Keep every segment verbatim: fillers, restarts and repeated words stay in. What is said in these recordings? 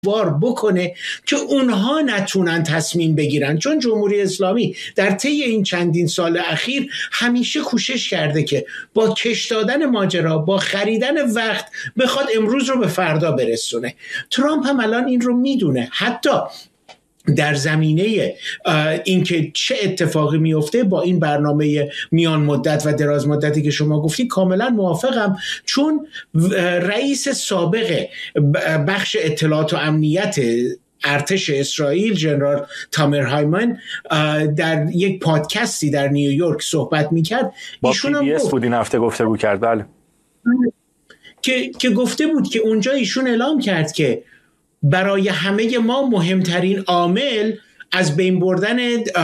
وار بکنه که اونها نتونن تصمیم بگیرن، چون جمهوری اسلامی در طی این چندین سال اخیر همیشه کوشش کرده که با کش دادن ماجرا، با خریدن وقت بخواد امروز رو به فردا برسونه. ترامپ هم الان این رو میدونه، حتی در زمینه اینکه چه اتفاقی میفته با این برنامه میان مدت و دراز مدتی که شما گفتی کاملا موافقم، چون رئیس سابق بخش اطلاعات و امنیت ارتش اسرائیل جنرال تامر هایمن در یک پادکستی در نیویورک صحبت میکرد، ایشون هم گفت بود این هفته گفتگو کرد بله که که گفته بود که اونجا ایشون اعلام کرد که برای همه ما مهمترین عامل از بین بردن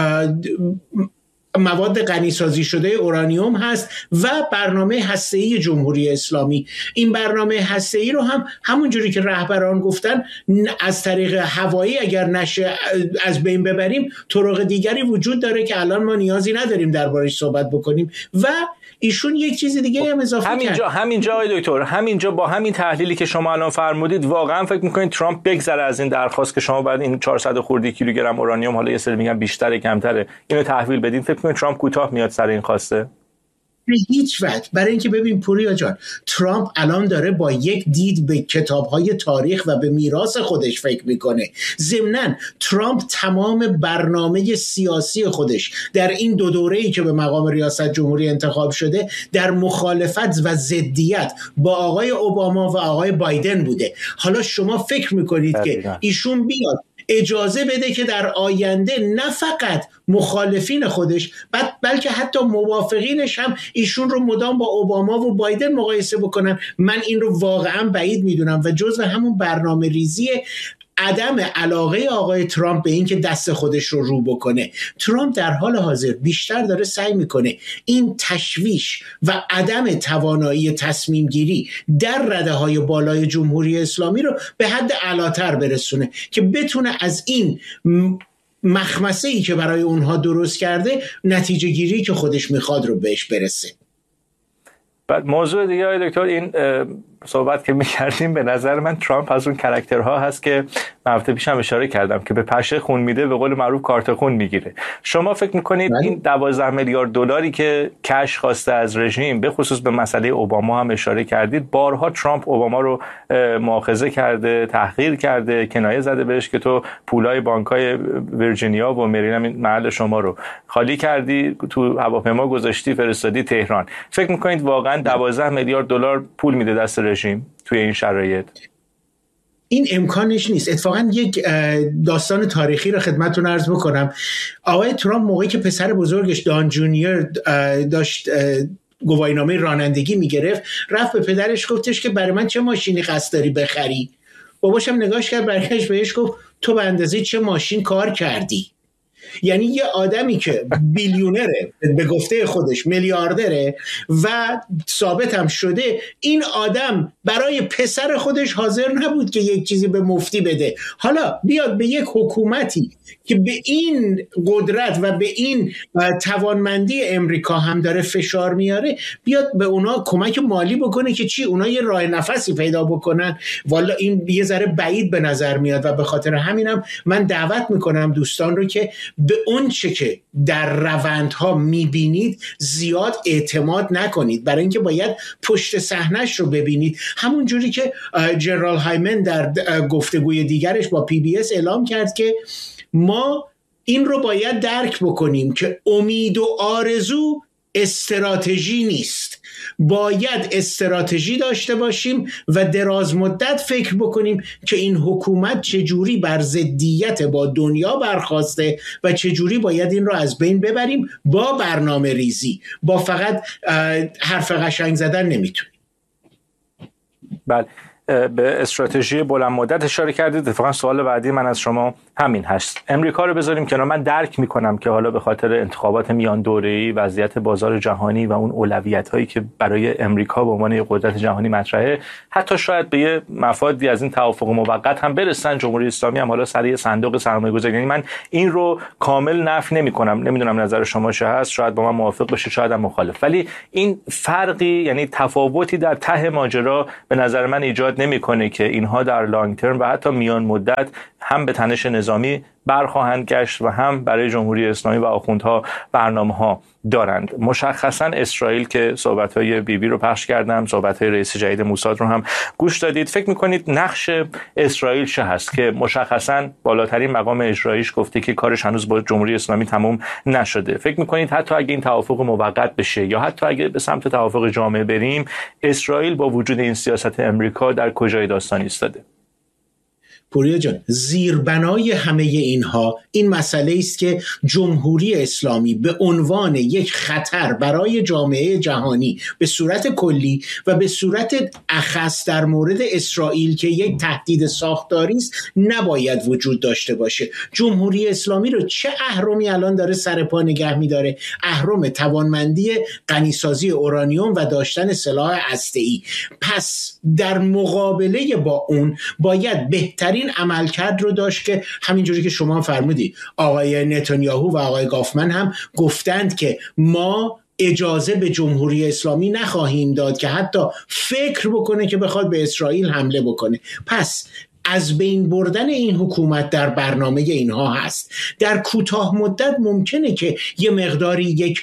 مواد غنی‌سازی شده اورانیوم هست و برنامه هسته‌ای جمهوری اسلامی. این برنامه هسته‌ای رو هم همونجوری که رهبران گفتن از طریق هوایی اگر نشه از بین ببریم، طرق دیگری وجود داره که الان ما نیازی نداریم دربارش صحبت بکنیم. و ایشون یک چیز دیگه هم اضافه همینجا کرد. همینجا آقای دکتر، همینجا با همین تحلیلی که شما الان فرمودید واقعا فکر می‌کنید ترامپ بگذره از این درخواست که شما بعد این چهارصد خورده کیلوگرم اورانیوم، حالا یه سری میگن بیشتره کمتره، اینو تحویل بدین؟ فکر می‌کنید ترامپ کوتاه میاد سر این خواسته؟ به هیچ وجه. برای اینکه ببین پوریا جان، ترامپ الان داره با یک دید به کتاب‌های تاریخ و به میراث خودش فکر میکنه. ضمناً ترامپ تمام برنامه سیاسی خودش در این دو دوره‌ای که به مقام ریاست جمهوری انتخاب شده در مخالفت و ضدیت با آقای اوباما و آقای بایدن بوده. حالا شما فکر میکنید که ایشون بیاد اجازه بده که در آینده نه فقط مخالفین خودش بلکه حتی موافقینش هم ایشون رو مدام با اوباما و بایدن مقایسه بکنن؟ من این رو واقعا بعید میدونم و جزو همون برنامه ریزی عدم علاقه آقای ترامپ به این که دست خودش رو رو بکنه. ترامپ در حال حاضر بیشتر داره سعی میکنه این تشویش و عدم توانایی تصمیم گیری در رده های بالای جمهوری اسلامی رو به حد اعلاتر برسونه که بتونه از این مخمسه ای که برای اونها درست کرده نتیجه گیری که خودش میخواد رو بهش برسه. بعد موضوع دیگه آقای دکتر، این صحبت که می‌کردیم به نظر من ترامپ از اون کاراکترها هست که هفته پیشم اشاره کردم که به پشه خون میده، به قول معروف کارت خون میگیره. شما فکر میکنید این دوازده میلیارد دلاری که کش خواسته از رژیم، به خصوص به مسئله اوباما هم اشاره کردید، بارها ترامپ اوباما رو مؤاخذه کرده، تحقیر کرده، کنایه زده بهش که تو پولای بانک‌های ویرجینیا و مریلند محل شما رو خالی کردی، تو هواپیما گذاشتی فرستادی تهران. فکر میکنید واقعا دوازده میلیارد دلار پول میده دست رژیم توی این شرایط؟ این امکانش نیست. اتفاقا یک داستان تاریخی رو خدمتتون عرض بکنم. آقای ترامپ موقعی که پسر بزرگش دان جونیور داشت گواهینامه رانندگی میگرفت، رفت به پدرش گفتش که برای من چه ماشینی قصد داری بخری؟ باباش هم نگاش کرد، برگشت بهش گفت تو به اندازه چه ماشین کار کردی؟ یعنی یه آدمی که بیلیونره، به گفته خودش میلیاردره و ثابت هم شده، این آدم برای پسر خودش حاضر نبود که یک چیزی به مفتی بده. حالا بیاد به یک حکومتی که به این قدرت و به این توانمندی امریکا هم داره فشار میاره، بیاد به اونا کمک مالی بکنه که چی؟ اونا یه راه نفسی پیدا بکنن. والا این یه ذره بعید به نظر میاد و به خاطر همینم من دعوت میکنم دوستان رو که به اون چه که در روندها میبینید زیاد اعتماد نکنید، برای اینکه باید پشت صحنه‌اش رو ببینید. همون جوری که جنرال هایمن در گفتگوی دیگرش با پی بی اس اعلام کرد که ما این رو باید درک بکنیم که امید و آرزو استراتژی نیست، باید استراتژی داشته باشیم و دراز مدت فکر بکنیم که این حکومت چجوری بر ضدیت با دنیا برخواسته و چجوری باید این رو از بین ببریم با برنامه ریزی. با فقط حرف قشنگ زدن نمیتونیم. بله، به استراتژی بلند مدت اشاره کردید. اتفاقا سوال بعدی من از شما همین هست. امریکا رو بذاریم کنار. من درک میکنم که حالا به خاطر انتخابات میان دوره‌ای، وضعیت بازار جهانی و اون اولویت‌هایی که برای امریکا به عنوان قدرت جهانی مطرحه، حتی شاید به یه مفادی از این توافق موقت هم برسن. جمهوری اسلامی هم حالا سر صندوق سرمایه‌گذاری، یعنی من این رو کامل نفی نمی‌کنم. نمیدونم نظر شما چه هست، شاید با من موافق باشه، شاید هم مخالف. ولی این فرقی، یعنی تفاوتی در ته ماجرا به نظر من ایجاد ایجاد نمیکنه که اینها در لانگ ترم و حتی میان مدت هم به تنش نظامی برخواهند گشت و هم برای جمهوری اسلامی و آخوندها برنامه‌ها دارند. مشخصا اسرائیل که صحبت‌های بی بی رو پخش کردم، صحبت‌های رئیس جدید موساد رو هم گوش دادید، فکر می‌کنید نقش اسرائیل چه هست که مشخصا بالاترین مقام اجراییش گفته که کارش هنوز با جمهوری اسلامی تموم نشده؟ فکر می‌کنید حتی اگه این توافق موقت بشه یا حتی اگه به سمت توافق جامع بریم، اسرائیل با وجود این سیاست امریکا در کجای داستان ایستاده؟ پوریا جان، زیربنای همه اینها این مسئله است که جمهوری اسلامی به عنوان یک خطر برای جامعه جهانی به صورت کلی و به صورت اخص در مورد اسرائیل که یک تهدید ساختاری است نباید وجود داشته باشه. جمهوری اسلامی رو چه اهرمی الان داره سر پا نگه می‌داره؟ اهرم توانمندی غنیسازی اورانیوم و داشتن سلاح هسته‌ای. پس در مقابله با اون باید بهترین این عملکرد رو داشت که همینجوری که شما فرمودی آقای نتانیاهو و آقای گافمن هم گفتند که ما اجازه به جمهوری اسلامی نخواهیم داد که حتی فکر بکنه که بخواد به اسرائیل حمله بکنه. پس از بین بردن این حکومت در برنامه اینها هست. در کوتاه مدت ممکنه که یه مقداری یک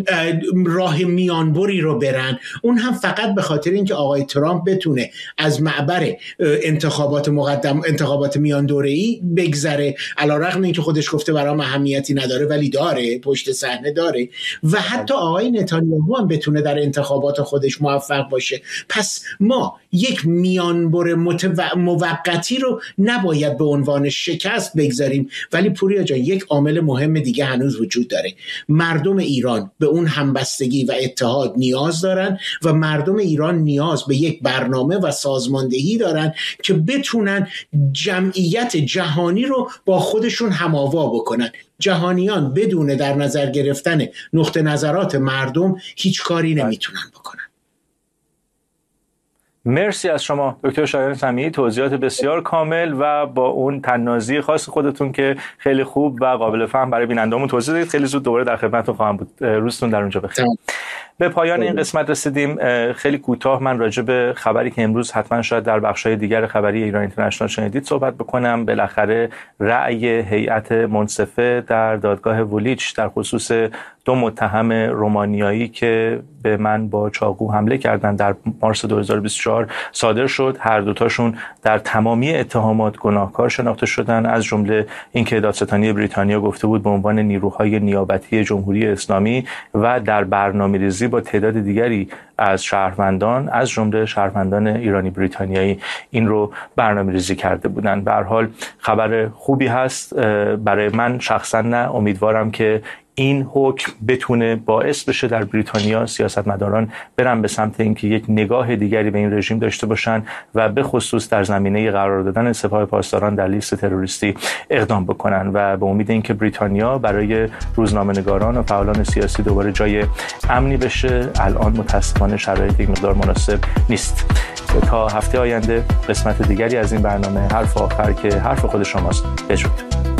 راه میانبری رو برن، اون هم فقط به خاطر اینکه آقای ترامپ بتونه از معبر انتخابات مقدم انتخابات میان دوره‌ای بگذره، علیرغم اینکه خودش گفته برام اهمیتی نداره ولی داره، پشت صحنه داره، و حتی آقای نتانیاهو هم بتونه در انتخابات خودش موفق باشه. پس ما یک میانبر متو... موقتی رو نباید به عنوان شکست بگذاریم. ولی پوریا جان، یک عامل مهم دیگه هنوز وجود داره. مردم ایران به اون همبستگی و اتحاد نیاز دارن و مردم ایران نیاز به یک برنامه و سازماندهی دارن که بتونن جمعیت جهانی رو با خودشون هم‌آوا بکنن. جهانیان بدون در نظر گرفتن نقطه نظرات مردم هیچ کاری نمیتونن بکنن. مرسی از شما دکتر شایان سمیعی، توضیحات بسیار کامل و با اون طنازی خاص خودتون که خیلی خوب و قابل فهم برای بیننده‌مون توضیح دادید. خیلی زود دوباره در خدمتتون خواهم بود. روزتون در اونجا بخیر. به پایان این قسمت رسیدیم. خیلی کوتاه من راجع به خبری که امروز حتما شاید در بخش‌های دیگر خبری ایران اینترنشنال شنیدید صحبت بکنم. بالاخره رأی هیئت منصفه در دادگاه وولیچ در خصوص دو متهم رومانیایی که به من با چاقو حمله کردند در مارس دو هزار و بیست و چهار صادر شد. هر دوتاشون در تمامی اتهامات گناهکار شناخته شدند، از جمله اینکه دادستانی بریتانیا گفته بود به عنوان نیروهای نیابتی جمهوری اسلامی و در برنامه‌ریزی با تعداد دیگری از شهروندان از جمله شهروندان ایرانی بریتانیایی این رو برنامه‌ریزی کرده بودند. به هر حال خبر خوبی هست برای من شخصا. نه امیدوارم که این حکم بتونه باعث بشه در بریتانیا سیاستمداران برن به سمت اینکه یک نگاه دیگری به این رژیم داشته باشن و به خصوص در زمینه قرار دادن سپاه پاسداران در لیست تروریستی اقدام بکنن و به امید اینکه بریتانیا برای روزنامه‌نگاران و فعالان سیاسی دوباره جای امنی بشه. الان متاسفانه شرایط یک مقدار مناسب نیست. تا هفته آینده قسمت دیگری از این برنامه حرف آخر که حرف خود شماست. بدرود.